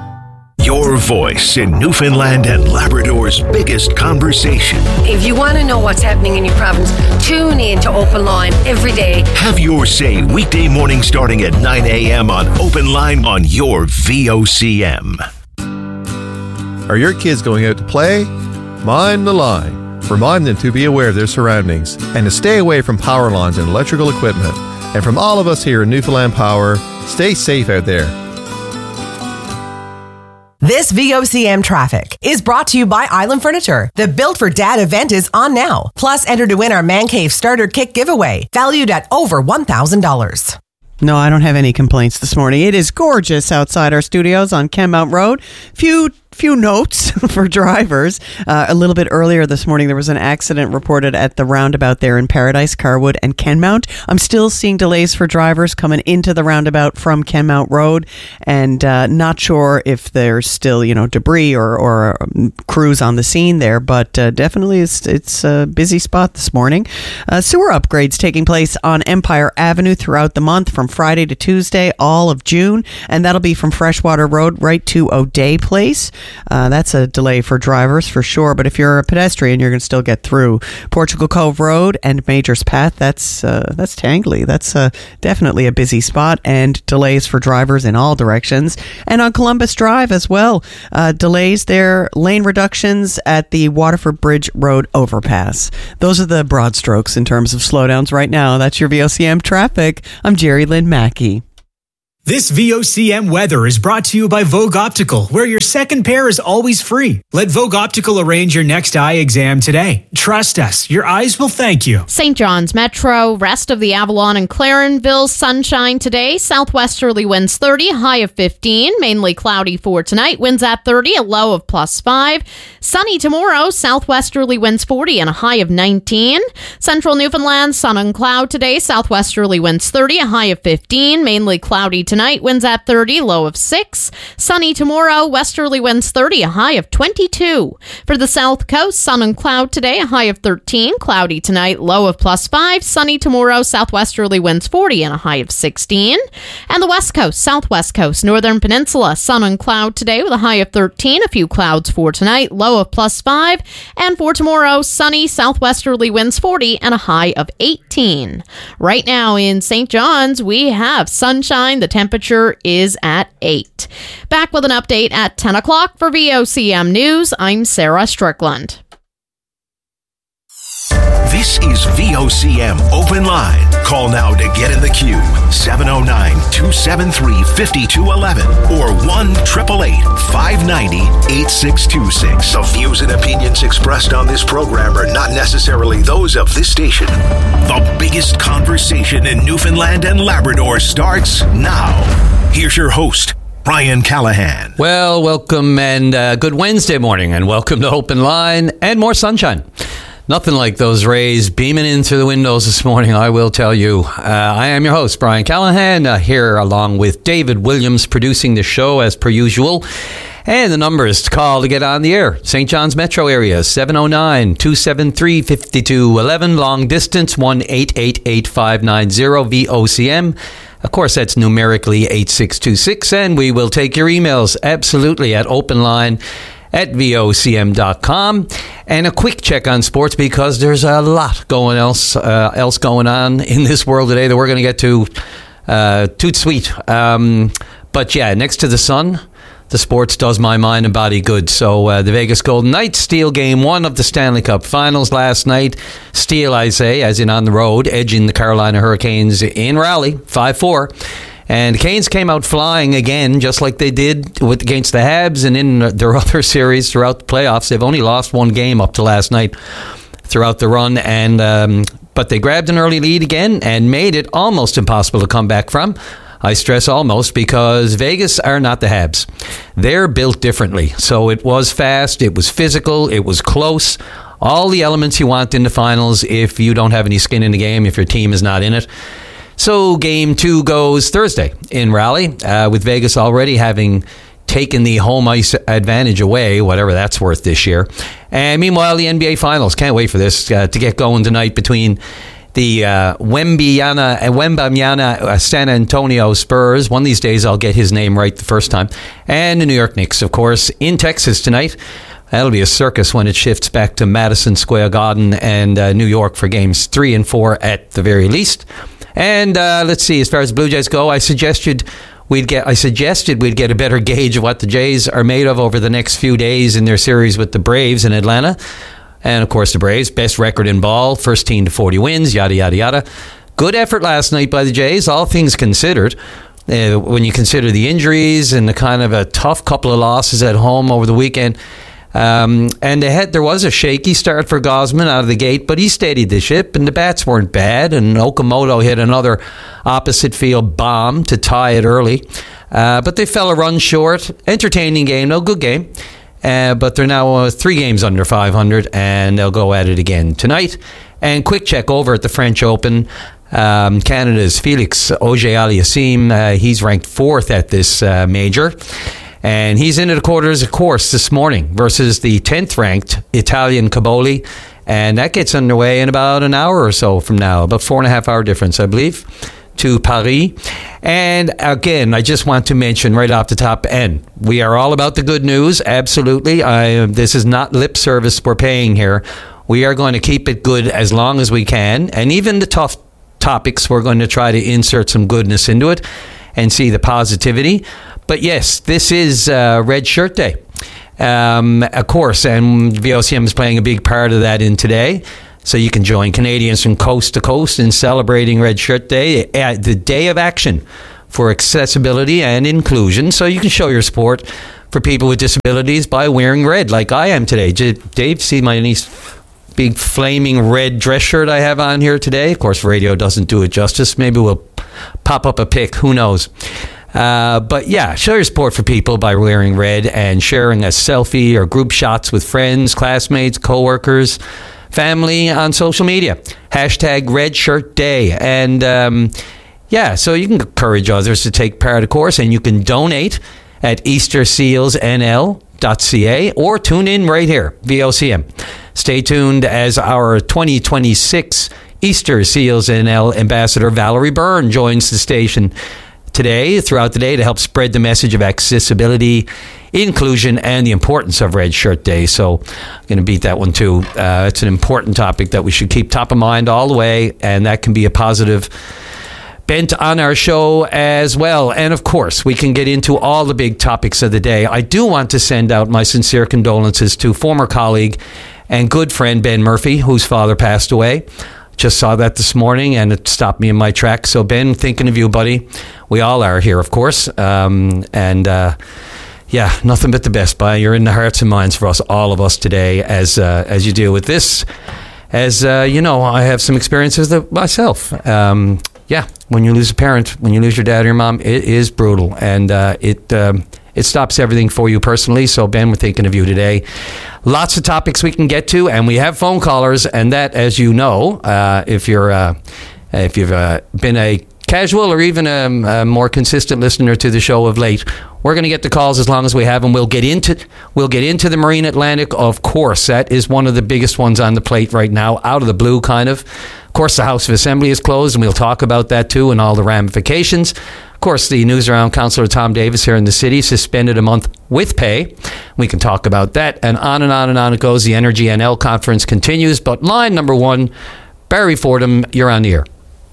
Your voice in Newfoundland and Labrador's biggest conversation. If you want to know what's happening in your province, tune in to Open Line every day. Have your say weekday morning starting at nine a.m. on Open Line on your V O C M. Are your kids going out to play? Mind the line. Remind them to be aware of their surroundings and to stay away from power lines and electrical equipment. And from all of us here in Newfoundland Power, stay safe out there. This V O C M traffic is brought to you by Island Furniture. The Built for Dad event is on now. Plus, enter to win our Man Cave Starter Kit giveaway, valued at over one thousand dollars. No, I don't have any complaints this morning. It is gorgeous outside our studios on Kenmount Road. Few few notes for drivers. Uh, a little bit earlier this morning, there was an accident reported at the roundabout there in Paradise, Carwood, and Kenmount. I'm still seeing delays for drivers coming into the roundabout from Kenmount Road, and uh, not sure if there's still, you know, debris or, or um, crews on the scene there, but uh, definitely it's, it's a busy spot this morning. Uh, sewer upgrades taking place on Empire Avenue throughout the month from Friday to Tuesday, all of June, and that'll be from Freshwater Road right to O'Day Place. Uh, that's a delay for drivers for sure, but if you're a pedestrian, you're going to still get through. Portugal Cove Road and Major's Path, that's uh, that's tangly. That's uh, definitely a busy spot, and delays for drivers in all directions. And on Columbus Drive as well, uh, delays there, lane reductions at the Waterford Bridge Road overpass. Those are the broad strokes in terms of slowdowns right now. That's your V O C M traffic. I'm Jerry Lynn Mackey. This V O C M weather is brought to you by Vogue Optical, where your second pair is always free. Let Vogue Optical arrange your next eye exam today. Trust us, your eyes will thank you. Saint John's Metro, rest of the Avalon and Clarenville, sunshine today. Southwesterly winds thirty, high of fifteen. Mainly cloudy for tonight, winds at thirty, a low of plus five. Sunny tomorrow, southwesterly winds forty and a high of nineteen. Central Newfoundland, sun and cloud today. Southwesterly winds thirty, a high of fifteen. Mainly cloudy tonight, winds at thirty, low of six. Sunny tomorrow, westerly winds thirty, a high of twenty-two. For the South Coast, sun and cloud today, a high of thirteen. Cloudy tonight, low of plus five. Sunny tomorrow, southwesterly winds forty and a high of sixteen. And the West Coast, Southwest Coast, Northern Peninsula, sun and cloud today with a high of thirteen. A few clouds for tonight, low of plus five. And for tomorrow, sunny, southwesterly winds forty and a high of eighteen. Right now in Saint John's, we have sunshine. The temperature is at eight. Back with an update at ten o'clock for V O C M News. I'm Sarah Strickland. This is V O C M Open Line. Call now to get in the queue. seven oh nine, two seven three, five two one one or one eight eight eight, five nine zero, eight six two six. The views and opinions expressed on this program are not necessarily those of this station. The biggest conversation in Newfoundland and Labrador starts now. Here's your host, Brian Callahan. Well, welcome and uh, good Wednesday morning, and welcome to Open Line and more sunshine. Nothing like those rays beaming in through the windows this morning, I will tell you. Uh, I am your host, Brian Callahan, uh, here along with David Williams, producing the show as per usual. And the numbers to call to get on the air. Saint John's Metro area, seven oh nine, two seven three, five two one one. Long distance, one eight eight eight, five nine zero, V O C M. Of course, that's numerically eight six two six. And we will take your emails, absolutely, at openline at V O C M dot com. And a quick check on sports, because there's a lot going else uh, else going on in this world today that we're going to get to. Uh, toot sweet. Um, but yeah, next to the sun, the sports does my mind and body good. So uh, the Vegas Golden Knights steal game one of the Stanley Cup Finals last night. Steal, I say, as in on the road, edging the Carolina Hurricanes in Raleigh, five four. And the Canes came out flying again, just like they did with against the Habs and in their other series throughout the playoffs. They've only lost one game up to last night throughout the run, and um, but they grabbed an early lead again and made it almost impossible to come back from. I stress almost, because Vegas are not the Habs. They're built differently. So it was fast, it was physical, it was close. All the elements you want in the finals if you don't have any skin in the game, if your team is not in it. So game two goes Thursday in Raleigh, uh, with Vegas already having taken the home ice advantage away, whatever that's worth this year. And meanwhile, the N B A Finals, can't wait for this uh, to get going tonight between the uh, Wembanyama, Wembanyama uh, San Antonio Spurs. One of these days I'll get his name right the first time. And the New York Knicks, of course, in Texas tonight. That'll be a circus when it shifts back to Madison Square Garden and uh, New York for games three and four at the very least. And uh, let's see, as far as Blue Jays go, I suggested we'd get I suggested we'd get a better gauge of what the Jays are made of over the next few days in their series with the Braves in Atlanta. And, of course, the Braves, best record in ball, first team to forty wins, yada, yada, yada. Good effort last night by the Jays, all things considered. Uh, when you consider the injuries and the kind of a tough couple of losses at home over the weekend. Um, and they had, there was a shaky start for Gausman out of the gate, but he steadied the ship, and the bats weren't bad. And Okamoto hit another opposite field bomb to tie it early. Uh, but they fell a run short. Entertaining game, no good game. uh, but they're now uh, three games under five hundred, and they'll go at it again tonight. And quick check over at the French Open. Um, Canada's Felix Auger-Aliassime, uh, he's ranked fourth at this uh, major. And he's into the quarters, of course, this morning versus the tenth-ranked Italian Caboli. And that gets underway in about an hour or so from now, about four and a half hour difference, I believe, to Paris. And again, I just want to mention right off the top end, we are all about the good news, absolutely. I, this is not lip service we're paying here. We are going to keep it good as long as we can. And even the tough topics, we're going to try to insert some goodness into it and see the positivity. But yes, this is uh, Red Shirt Day, um, of course, and V O C M is playing a big part of that in today. So you can join Canadians from coast to coast in celebrating Red Shirt Day, uh, the day of action for accessibility and inclusion. So you can show your support for people with disabilities by wearing red, like I am today. Dave, see my nice big flaming red dress shirt I have on here today. Of course, radio doesn't do it justice. Maybe we'll pop up a pic. Who knows? Uh, but yeah, show your support for people by wearing red and sharing a selfie or group shots with friends, classmates, coworkers, family on social media. Hashtag Red Shirt Day. And um, yeah, so you can encourage others to take part, of course, and you can donate at easter seals n l dot c a or tune in right here, V O C M. Stay tuned as our twenty twenty-six Easter Seals N L Ambassador Valerie Byrne joins the station today, throughout the day, to help spread the message of accessibility, inclusion, and the importance of Red Shirt Day. So I'm going to beat that one too. Uh, it's an important topic that we should keep top of mind all the way, and that can be a positive bent on our show as well. And of course, we can get into all the big topics of the day. I do want to send out my sincere condolences to former colleague and good friend Ben Murphy, whose father passed away. Just saw that this morning, and it stopped me in my tracks. So Ben, thinking of you, buddy. We all are here, of course. Um, and uh, yeah, nothing but the best, buddy. You're in the hearts and minds for us, all of us today, as uh, as you deal with this. As uh, you know, I have some experiences that myself. Um, yeah, when you lose a parent, when you lose your dad or your mom, it is brutal, and uh, it um, it stops everything for you personally. So Ben, we're thinking of you today. Lots of topics we can get to, and we have phone callers, and that, as you know, uh, if you're uh, if you've uh, been a casual or even a, a more consistent listener to the show of late, we're going to get the calls as long as we have them. We'll get into we'll get into the Marine Atlantic, of course. That is one of the biggest ones on the plate right now, out of the blue, kind of. Of course, the House of Assembly is closed, and we'll talk about that too and all the ramifications. Of course, the Newsround Councillor Tom Davis here in the city suspended a month with pay. We can talk about that, and on and on and on it goes. The Energy N L conference continues, but line number one, Barry Fordham, you're on the air.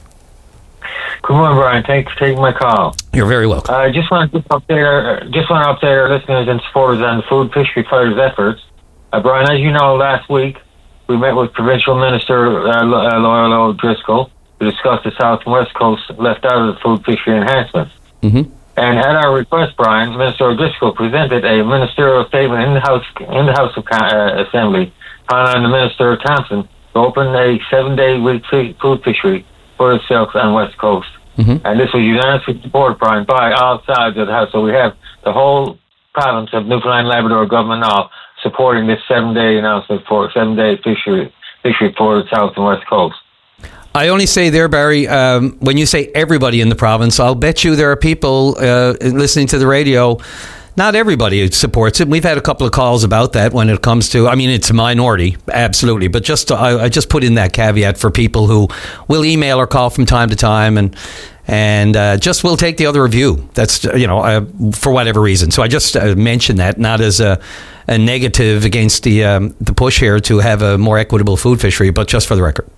Good morning, Brian. Thanks for taking my call. You're very welcome. I uh, just want to update our just want to update our listeners and supporters on the Food Fishery Fighters' efforts. Uh, Brian, as you know, last week we met with Provincial Minister uh, Loyola O'Driscoll to discuss the South and West Coast left out of the food fishery enhancements. Mm-hmm. And at our request, Brian, Minister O'Driscoll presented a ministerial statement in the House in the House of uh, Assembly, calling on the Minister Thompson to open a seven-day week food fishery for the South and West Coast. Mm-hmm. And this was unanimously supported, Brian, by all sides of the House. So we have the whole province of Newfoundland and Labrador government now supporting this seven-day announcement for seven-day fishery fishery for the South and West Coast. I only say there, Barry, um, when you say everybody in the province, I'll bet you there are people uh, listening to the radio. Not everybody supports it. We've had a couple of calls about that when it comes to, I mean, it's a minority, absolutely. But just to, I, I just put in that caveat for people who will email or call from time to time and and uh, just will take the other review. That's, you know, uh, for whatever reason. So I just uh, mentioned that, not as a, a negative against the um, the push here to have a more equitable food fishery, but just for the record.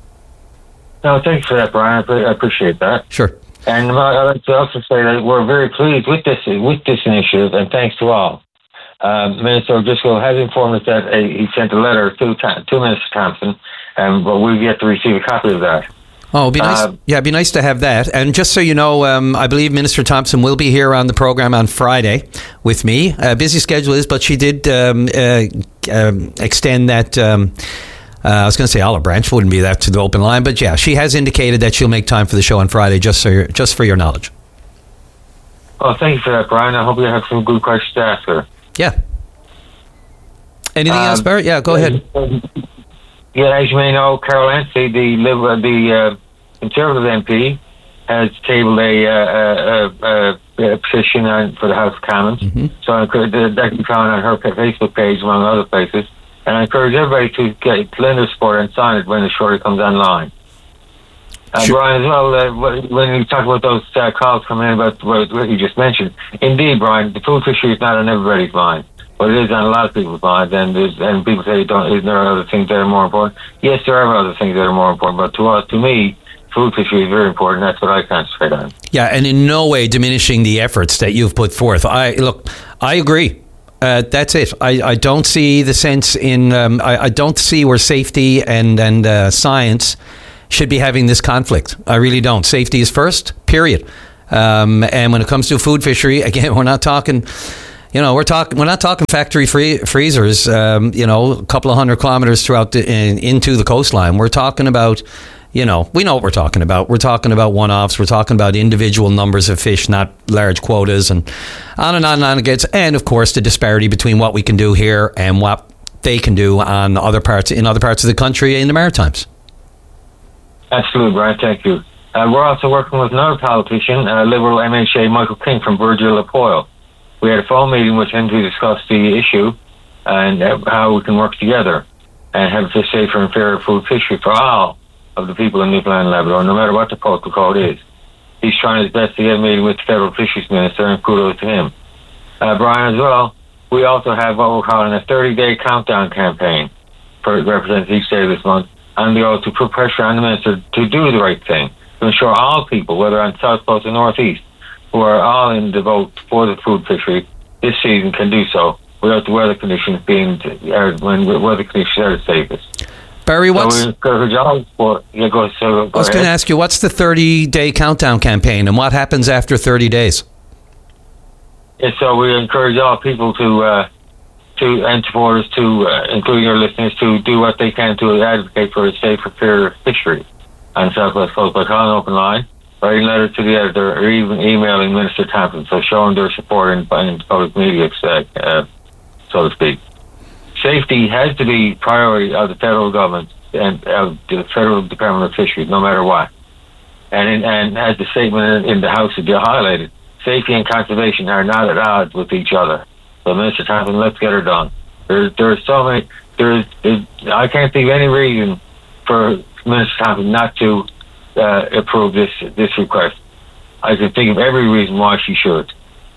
No, thanks for that, Brian. I appreciate that. Sure. And I'd like to also say that we're very pleased with this with this initiative, and thanks to all. Uh, Minister O'Driscoll has informed us that a, he sent a letter to to Minister Thompson, and but we've yet to receive a copy of that. Oh, it'd be nice. Uh, yeah, it'd be nice to have that. And just so you know, um, I believe Minister Thompson will be here on the program on Friday with me. Uh, busy schedule is, but she did um, uh, um, extend that. Um, Uh, I was going to say olive branch, wouldn't be that to the open line, but yeah, she has indicated that she'll make time for the show on Friday, just so you're, just for your knowledge. Oh, thank you for that, Brian. I hope you have some good questions to ask her. Yeah. Anything else, Barry? Yeah, go ahead. Yeah, as you may know, Carol Anstey, the Liberal, the uh, Conservative M P, has tabled a, uh, a, a, a petition on, for the House of Commons. Mm-hmm. So I encourage, that can be found on her Facebook page, among other places. And I encourage everybody to get lend their support and sign it when the shorty comes online. Uh, sure. Brian, as well, uh, when you talk about those uh, calls coming in about what, what you just mentioned, indeed, Brian, the food fishery is not on everybody's mind. But it is on a lot of people's minds, and there's, and people say, "Don't isn't there other things that are more important?" Yes, there are other things that are more important, but to us, to me, food fishery is very important. That's what I concentrate on. Yeah, and in no way diminishing the efforts that you've put forth. I look, I agree. Uh, that's it. I, I don't see the sense in. Um, I, I don't see where safety and and uh, science should be having this conflict. I really don't. Safety is first. Period. Um, and when it comes to food fishery, again, we're not talking. You know, we're talking. We're not talking factory free freezers. Um, you know, a couple of hundred kilometers throughout the, in, into the coastline. We're talking about. You know, we know what we're talking about. We're talking about one-offs. We're talking about individual numbers of fish, not large quotas, and on and on and on it gets. And of course, the disparity between what we can do here and what they can do on other parts in other parts of the country in the Maritimes. Absolutely, Brian. Thank you. Uh, we're also working with another politician, uh, Liberal M H A Michael King from Burgeo-Lapoil. We had a phone meeting with him to discuss the issue and uh, how we can work together and have a safer and fairer food fishery for all of the people in Newfoundland and Labrador, no matter what the postal code is. He's trying his best to get a meeting with the Federal Fisheries Minister, and kudos to him. Uh, Brian, as well, we also have what we're calling a thirty-day countdown campaign for represents each day of this month, and we go to put pressure on the Minister to do the right thing, to ensure all people, whether on South Coast or North East, who are all in the vote for the food fishery this season can do so without the weather conditions being, uh, when weather conditions are the safest. Barry, what's... So for, yeah, go, so go I was going to ask you, what's the thirty-day countdown campaign, and what happens after thirty days? Yeah, so we encourage all people to, uh, to and supporters to, uh, including your listeners, to do what they can to advocate for a safer, fairer fishery on Southwest Coast by calling open line, writing letters to the editor, or even emailing Minister Thompson, so showing their support in, in public media, uh, uh, so to speak. Safety has to be priority of the federal government and of the Federal Department of Fisheries, no matter what. And in, and as the statement in, in the House has highlighted, safety and conservation are not at odds with each other. So, Minister Thompson, let's get her done. There's there's so many. There's, there's I can't think of any reason for Minister Thompson not to uh, approve this this request. I can think of every reason why she should.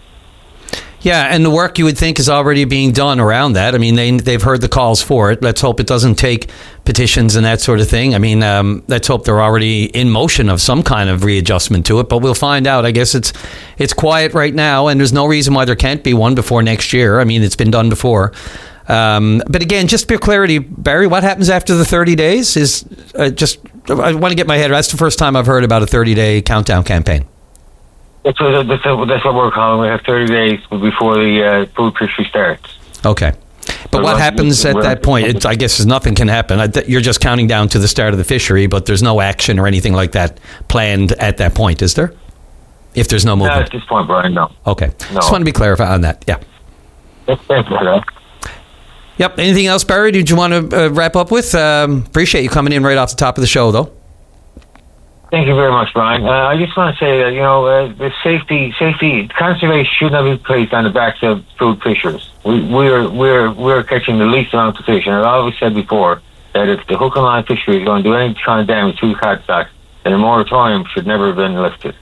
Yeah, and the work you would think is already being done around that. I mean, they, they've heard the calls for it. Let's hope it doesn't take petitions and that sort of thing. I mean, um, let's hope they're already in motion of some kind of readjustment to it, but we'll find out. I guess it's it's quiet right now, and there's no reason why there can't be one before next year. I mean, it's been done before. Um, but again, just for clarity, Barry, what happens after the thirty days is uh, just, I want to get my head, that's the first time I've heard about a thirty-day countdown campaign. That's what, that's, what, that's what we're calling. We have thirty days before the uh, food fishery starts. Okay. But what happens at that point? It's, I guess nothing can happen. You're just counting down to the start of the fishery, but there's no action or anything like that planned at that point, is there? If there's no movement. No, at this point, Brian, no. Okay. No. Just want to be clarified on that. Yeah. Thanks for that. Yep. Anything else, Barry, did you want to uh, wrap up with? Um, appreciate you coming in right off the top of the show, though. Thank you very much, Brian. Uh, I just want to say that, you know, uh, the safety, safety, conservation should not be placed on the backs of food fishers. We, we're, we're, we're catching the least amount of fish, and I've always said before that if the hook and line fishery is going to do any kind of damage to cod stocks, then a moratorium should never have been lifted.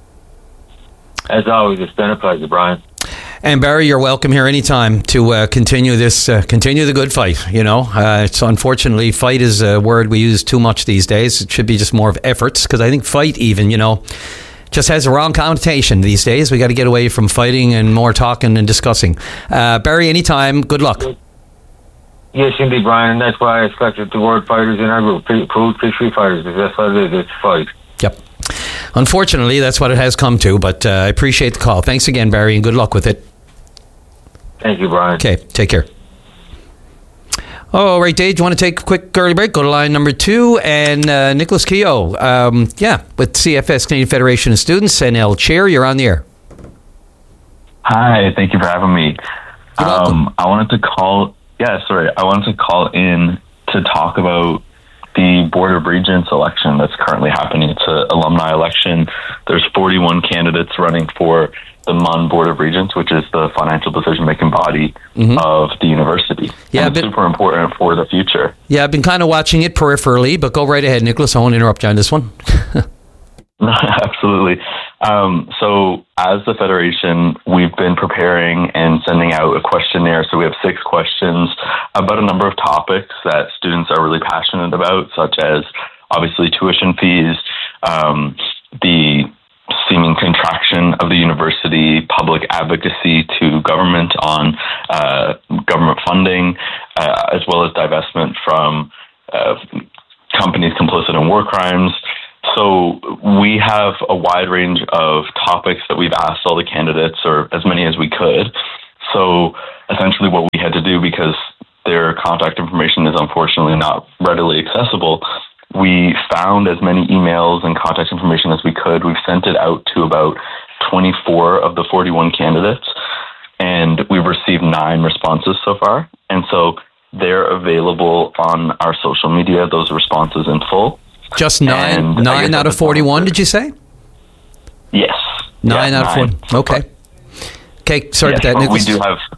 As always, it's been a pleasure, Brian. And Barry, you're welcome here anytime to uh, continue this, uh, continue the good fight. You know, uh, it's unfortunately, fight is a word we use too much these days. It should be just more of efforts, because I think fight even, you know, just has a wrong connotation these days. We got to get away from fighting and more talking and discussing. Uh, Barry, anytime. Good luck. Yes, indeed, Brian, and that's why I selected the word fighters in our group, food fishery fighters, because that's what it is. It's fight. Yep. Unfortunately, that's what it has come to, but uh, I appreciate the call. Thanks again, Barry, and good luck with it. Thank you, Brian. Okay, take care. All right, Dave, do you want to take a quick early break? Go to line number two. And uh, Nicholas Keogh, um, yeah, with C F S, Canadian Federation of Students, N L Chair, you're on the air. Hi, thank you for having me. Um, I wanted to call Yeah, sorry. I wanted to call in to talk about the Board of Regents election that's currently happening. It's an alumni election. There's forty-one candidates running for the M U N Board of Regents, which is the financial decision-making body mm-hmm. of the university. Yeah, and it's been, super important for the future. Yeah, I've been kind of watching it peripherally, but go right ahead, Nicholas. I won't interrupt you on this one. Absolutely. Um, so as the Federation, we've been preparing and sending out a questionnaire. So we have six questions about a number of topics that students are really passionate about, such as obviously tuition fees, um, the seeming contraction of the university, public advocacy to government on uh, government funding, uh, as well as divestment from uh, companies complicit in war crimes. So we have a wide range of topics that we've asked all the candidates, or as many as we could. So essentially what we had to do, because their contact information is unfortunately not readily accessible, we found as many emails and contact information as we could. We've sent it out to about twenty-four of the forty-one candidates, and we've received nine responses so far. And so they're available on our social media, those responses in full. Just nine, and nine out of forty-one, did you say? Yes. Nine yeah, out nine. of forty. Okay. Okay, sorry yes, about that, Nicholas. We do have,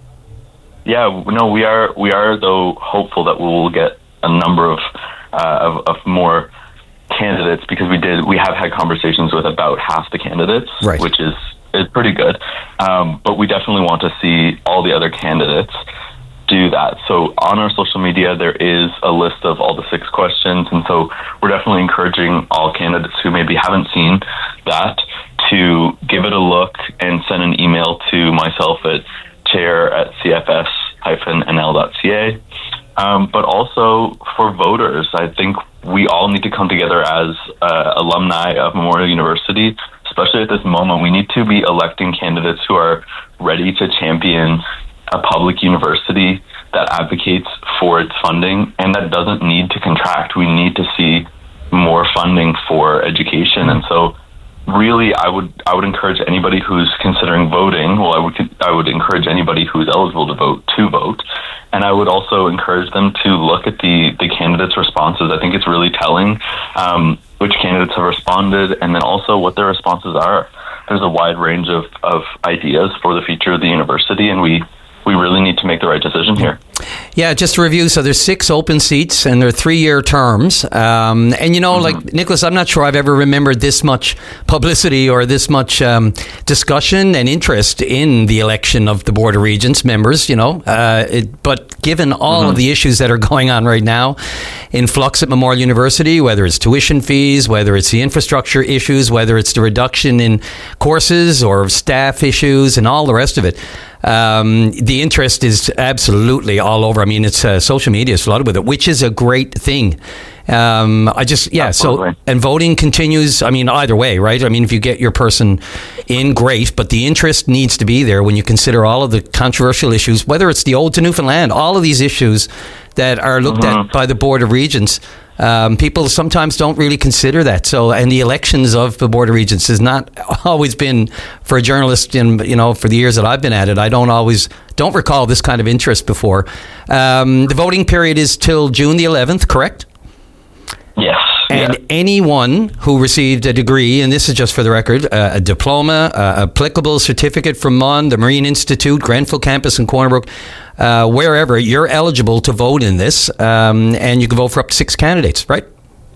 yeah, no, we are, we are, though, hopeful that we will get a number of, uh, of, of more candidates, because we did, we have had conversations with about half the candidates, right. which is, is pretty good. Um, but we definitely want to see all the other candidates do that. So on our social media, there is a list of all the six questions. And so we're definitely encouraging all candidates who maybe haven't seen that to give it a look and send an email to myself at chair at c f s dash n l dot c a. Um, but also for voters, I think we all need to come together as uh, alumni of Memorial University, especially at this moment. We need to be electing candidates who are ready to champion a public university that advocates for its funding and that doesn't need to contract. We need to see more funding for education. And so really I would I would encourage anybody who's considering voting, well I would I would encourage anybody who's eligible to vote to vote. And I would also encourage them to look at the, the candidates' responses. I think it's really telling um, which candidates have responded and then also what their responses are. There's a wide range of, of ideas for the future of the university, and we we really need to make the right decision here. Yeah, just to review, so there's six open seats and they're three-year terms. Um, and, you know, mm-hmm. like, Nicholas, I'm not sure I've ever remembered this much publicity or this much um, discussion and interest in the election of the Board of Regents members, you know. Uh, it, but given all mm-hmm. of the issues that are going on right now in flux at Memorial University, whether it's tuition fees, whether it's the infrastructure issues, whether it's the reduction in courses or staff issues and all the rest of it, Um, the interest is absolutely all over. I mean, it's uh, social media is flooded with it, which is a great thing. Um, I just, yeah, Absolutely. so, and voting continues, I mean, either way, right? I mean, if you get your person in, great, but the interest needs to be there when you consider all of the controversial issues, whether it's the Ode to Newfoundland, all of these issues that are looked mm-hmm. at by the Board of Regents. Um, people sometimes don't really consider that. So, and the elections of the Board of Regents has not always been, for a journalist, in you know, for the years that I've been at it, I don't always don't recall this kind of interest before. Um, the voting period is till June the eleventh, correct? Yes. And yeah. anyone who received a degree, and this is just for the record, uh, a diploma, uh, applicable certificate from M U N, the Marine Institute, Grenfell campus in Corner Brook, uh, wherever, you're eligible to vote in this, um, and you can vote for up to six candidates, right?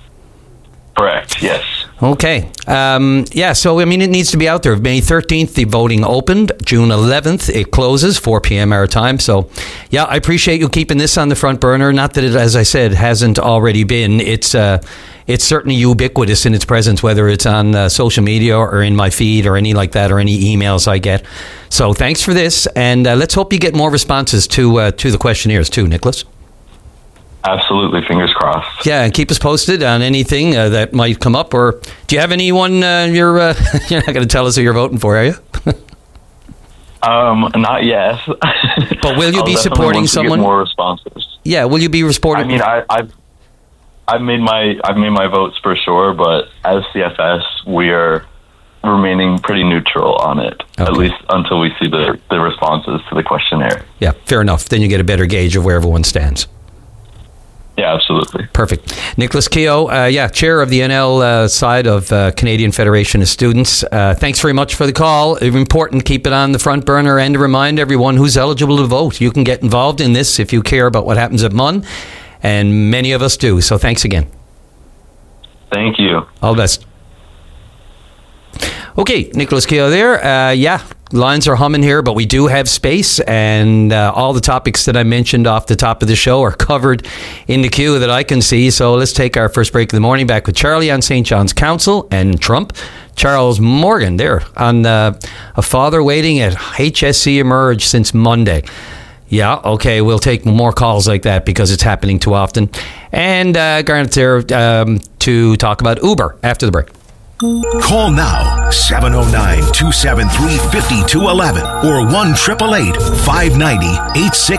Correct, yes. Okay. Um, yeah, so, I mean, it needs to be out there. May thirteenth, the voting opened. June eleventh, it closes, four p.m. our time. So, yeah, I appreciate you keeping this on the front burner. Not that it, as I said, hasn't already been. It's uh, it's certainly ubiquitous in its presence, whether it's on uh, social media or in my feed or any like that or any emails I get. So thanks for this. And uh, let's hope you get more responses to uh, to the questionnaires too, Nicholas. Absolutely, fingers crossed. Yeah, and keep us posted on anything uh, that might come up. Or do you have anyone uh, you're uh, you're not going to tell us who you're voting for, are you? um, not yet. But will you I'll be supporting someone? Get more responses. Yeah, will you be supporting? I mean, I, I've I've made my I've made my votes for sure, but as C F S, we're remaining pretty neutral on it, Okay. at least until we see the, the responses to the questionnaire. Yeah, fair enough. Then you get a better gauge of where everyone stands. Yeah, absolutely. Perfect. Nicholas Keogh, uh, yeah, chair of the N L uh, side of uh, Canadian Federation of Students. Uh, thanks very much for the call. Important, keep it on the front burner, and to remind everyone who's eligible to vote. You can get involved in this if you care about what happens at M U N, and many of us do. So thanks again. Thank you. All the best. Okay, Nicholas Keogh there. Uh, yeah, lines are humming here, but we do have space, and uh, all the topics that I mentioned off the top of the show are covered in the queue that I can see. So let's take our first break of the morning back with Charlie on Saint John's Council and Trump. Charles Morgan there on uh, a father waiting at H S C Emerge since Monday. Yeah, okay, we'll take more calls like that because it's happening too often. And uh, Garnet there um, to talk about Uber after the break. Call now, seven oh nine, two seven three, five two one one or one eight eight eight, five nine zero, eight six